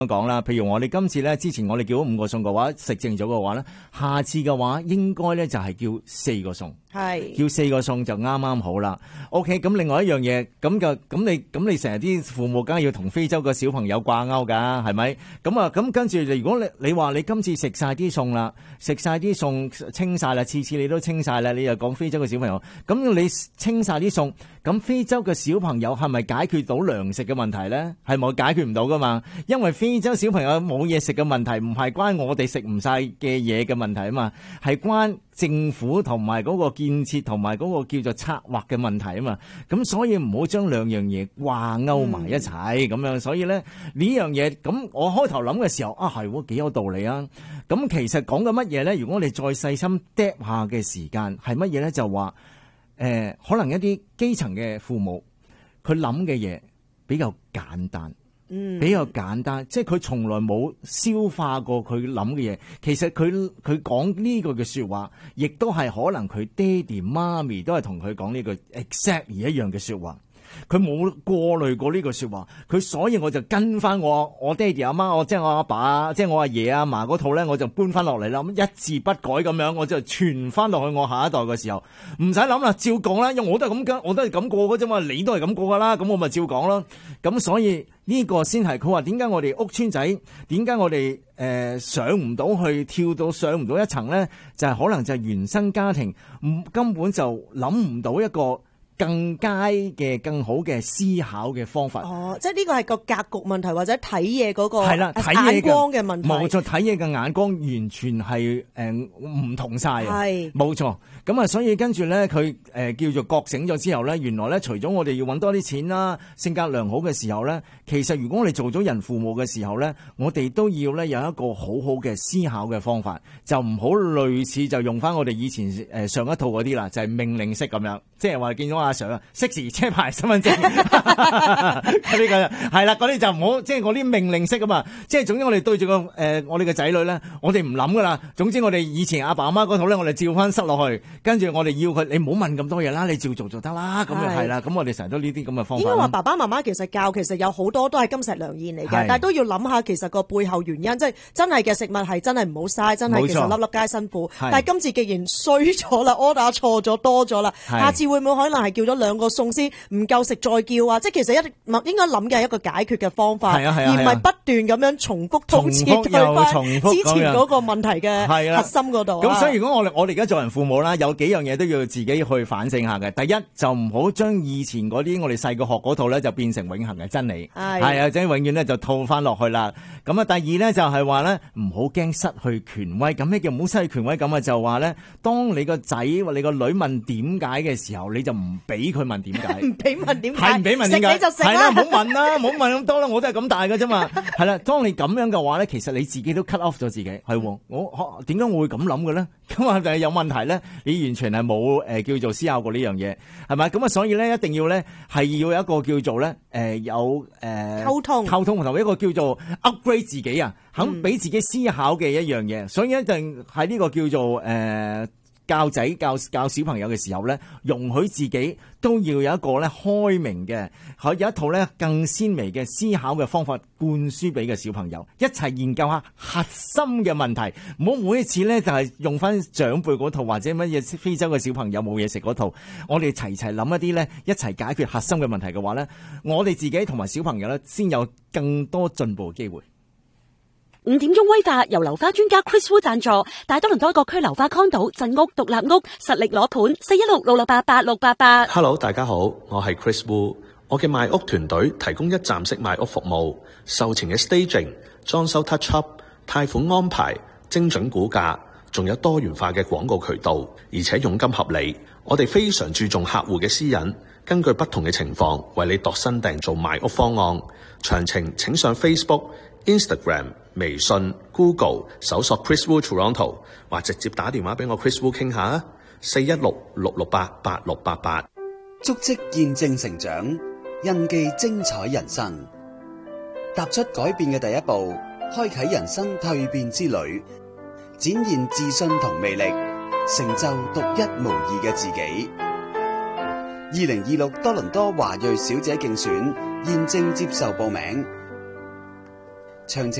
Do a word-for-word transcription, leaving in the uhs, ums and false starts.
講啦，譬如我哋今次咧，之前我哋叫咗五個餸嘅話，食剩咗嘅話咧，下次嘅話應該咧就係叫四個餸， 係叫四個餸就啱啱好啦。OK， 咁另外一樣嘢，咁就咁你咁你成日啲父母梗係要同非洲嘅小朋友掛鈎㗎，係咪？咁啊咁跟住，如果你你話你今次食晒啲餸啦，食晒啲餸清晒啦，次次你都清晒啦，你又講非洲嘅小朋友，咁你清晒啲餸，咁非洲嘅小朋友係咪解決到糧食嘅問題咧？係咪解決唔到㗎嘛？因為非洲小朋友冇嘢食嘅問題，唔係關我哋食唔晒嘅嘢嘅問題啊嘛，係關政府同埋嗰個建設同埋嗰個叫做策劃嘅問題啊嘛。咁所以唔好將兩樣嘢掛鈎埋一齊咁樣。所以咧呢樣嘢，咁我開頭諗嘅時候啊，係喎幾有道理啊。咁其實講緊乜嘢咧？如果我哋再細心 depth 下嘅時間係乜嘢咧？就話誒、呃，可能一啲基層嘅父母佢諗嘅嘢比較簡單。 嗯， 比較簡單，即係佢從來冇消化過佢諗嘅嘢。其實佢佢講呢個嘅說話，亦都係可能佢爹哋媽咪都係同佢講呢個 exactly 一樣嘅說話。佢冇過濾過呢個說話，佢所以我就跟翻我我爹哋阿媽，我即係我阿爸，即係我阿爺阿嫲嗰套咧，我就搬翻落嚟啦。咁一字不改咁樣，我就傳翻落去我下一代嘅時候，唔使諗啦，照講啦，因為我都係咁跟，我都係咁過嘅啫嘛，你都係咁過噶啦，咁我咪照講咯。咁所以呢個先係佢話點解我哋屋村仔，點解我哋誒、呃、上唔到去，跳到上唔到一層咧？就係、是、可能就係原生家庭唔根本就諗唔到一個更佳嘅、更好嘅思考嘅方法。哦， 即係呢個係個格局問題，或者睇嘢嗰個係啦，睇嘢眼光嘅問題。 冇錯，睇嘢嘅眼光完全係誒唔同晒。係冇錯。咁啊，所以跟住咧，佢誒叫做覺醒咗之後咧，原來咧除咗我哋要揾多啲錢啦，性格良好嘅時候咧，其實如果我哋做咗人父母嘅時候咧，我哋都要咧有一個好好嘅思考嘅方法，就唔好類似就用翻我哋以前誒上一套嗰啲啦，就係命令式咁樣，即係話見到阿 Sir 啊，熄匙車牌身份證嗰啲嘅係啦，嗰啲就唔好，即係嗰啲命令式啊嘛，即係總之我哋對住個誒我哋嘅仔女咧，我哋唔諗噶啦，總之我哋以前阿爸阿媽嗰套咧，我哋照翻塞落去。跟住我哋要佢，你唔好問咁多嘢啦，你照做就得啦。咁就係啦。咁我哋成日都呢啲咁嘅方法。應該話爸爸媽媽其實教，其實有好多都係金石良言嚟嘅，但係都要諗下其實個背後原因，即係真係嘅食物係真係唔好嘥，真係其實粒粒皆辛苦。但係今次既然衰咗啦 ，order 錯咗多咗啦，下次會唔會可能係叫咗兩個餸先唔夠食再叫啊？即係其實一應該諗嘅係一個解決嘅方法，而唔係不斷咁樣重複套切對翻之前嗰個問題嘅核心嗰度。 咁所以如果我哋我哋而家做人父母啦，有幾樣嘢都要自己去反省下嘅。第一就唔好將以前嗰啲我哋細個學嗰套咧，就變成永恆嘅真理。係係啊，即係永遠咧就套翻落去啦。咁啊，第二咧就係話咧，唔好驚失去權威。咁咩叫唔好失去權威？咁啊就話咧，當你個仔或你個女問點解嘅時候，你就唔俾佢問點解，唔俾問點解，係唔俾問點解，食你就食啦，係啦，唔好問啦，唔好問咁多啦，我都係咁大㗎啫嘛。係啦，當你咁樣嘅話咧，其實你自己都 cut off 咗自己。係我點解我會咁諗嘅咧？咁啊就係有問題咧，你完全係冇誒叫做思考過呢樣嘢，係咪？咁啊，所以咧一定要咧係要有一個叫做咧誒、呃、有誒、呃、溝通溝通同埋一個叫做 upgrade 自己啊，肯俾自己思考嘅一樣嘢。所以一定喺呢個叫做誒、呃、教仔教教小朋友嘅時候咧，容許自己都要有一個咧開明嘅，有一套咧更鮮微嘅思考嘅方法灌輸俾個小朋友，一齊研究下核心嘅問題，唔好每一次咧就係用翻長輩嗰套或者乜嘢非洲嘅小朋友冇嘢食嗰套，我哋齊齊諗一啲咧，一齊解決核心嘅問題嘅話咧，我哋自己同埋小朋友咧先有更多進步嘅機會。 五點鐘威化由流花專家 Chris Wu 贊助，大多倫多各區流花康島鎮屋獨立屋實力攞盤，四一六六六八八六八八。 Hello， 大家好，我係 Chris Wu， 我嘅賣屋團隊提供一站式賣屋服務，售前嘅 staging、裝修 touch up、貸款安排、精準估價，仲有多元化嘅廣告渠道，而且佣金合理。我哋非常注重客戶嘅私隱，根據不同嘅情況為你度身訂造賣屋方案。詳情請上 Facebook、Instagram、微信、Google 搜索 Chris Wu Toronto， 或直接打電話俾我 Chris Wu 傾下啊，四一六六六八八六八八。 足跡見證成長，印記精彩人生。踏出改變嘅第一步，開啟人生蛻變之旅，展現自信同魅力，成就獨一無二嘅自己。二零二六多倫多華裔小姐競選現正接受報名。 詳情